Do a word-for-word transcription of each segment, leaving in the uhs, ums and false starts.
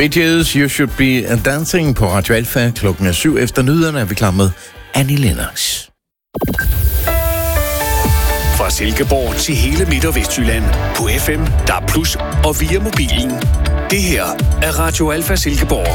Bitches, You Should Be Dancing på Radio Alfa. Klokken er syv. Efter nyhederne er vi klar med Annie Lennox. Fra Silkeborg til hele Midt- og Vestjylland på F M, D A B plus, og via mobilen. Det her er Radio Alfa Silkeborg.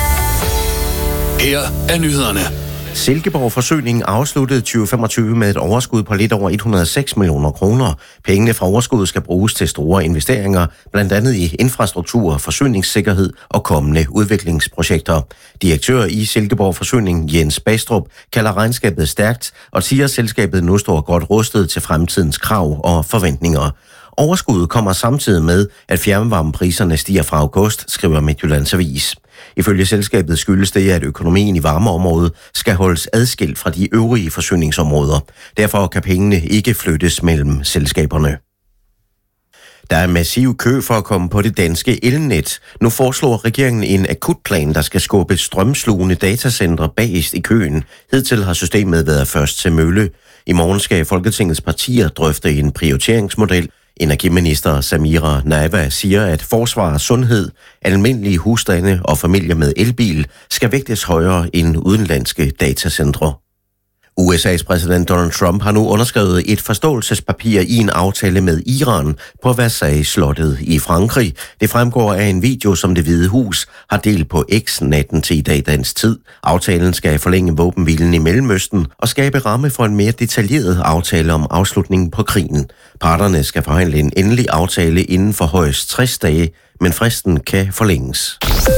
Her er nyhederne. Silkeborg Forsyning afsluttede tyve femogtyve med et overskud på lidt over et hundrede og seks millioner kroner. Pengene fra overskuddet skal bruges til store investeringer, blandt andet i infrastruktur, forsyningssikkerhed og kommende udviklingsprojekter. Direktør i Silkeborg Forsyning, Jens Bastrup, kalder regnskabet stærkt og siger, at selskabet nu står godt rustet til fremtidens krav og forventninger. Overskuddet kommer samtidig med, at fjernvarmepriserne stiger fra august, skriver Midtjyllands Avis. Ifølge selskabet skyldes det, at økonomien i varmeområdet skal holdes adskilt fra de øvrige forsyningsområder. Derfor kan pengene ikke flyttes mellem selskaberne. Der er massiv kø for at komme på det danske elnet. Nu foreslår regeringen en akutplan, der skal skubbe strømslugende datacentre bagest i køen. Hidtil har systemet været først til mølle. I morgen skal Folketingets partier drøfte en prioriteringsmodel. Energiminister Samira Nawa siger, at forsvar, sundhed, almindelige husstande og familier med elbil skal vægtes højere end udenlandske datacentre. U S A's præsident Donald Trump har nu underskrevet et forståelsespapir i en aftale med Iran på Versailles-slottet i Frankrig. Det fremgår af en video, som Det Hvide Hus har delt på X natten til i dag dansk tid. Aftalen skal forlænge våbenhvilen i Mellemøsten og skabe ramme for en mere detaljeret aftale om afslutningen på krigen. Parterne skal forhandle en endelig aftale inden for højst tres dage, men fristen kan forlænges.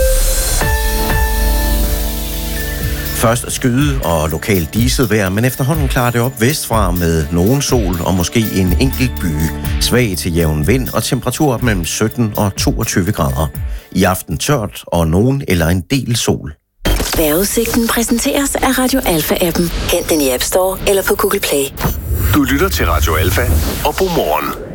Først skyde og lokalt diset vejr, men efterhånden klarer det op vestfra med nogen sol og måske en enkelt byge. Svag til jævn vind og temperatur op mellem sytten og toogtyve grader. I aften tørt og nogen eller en del sol. Vejrudsigten præsenteres af Radio Alfa-appen. Hent den i App Store eller på Google Play. Du lytter til Radio Alfa, og god morgen.